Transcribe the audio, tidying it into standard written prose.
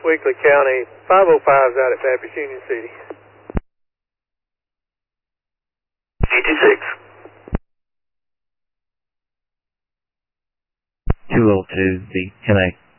Weakley County, 505's out at Baptist Union City. 86. 202, the connect.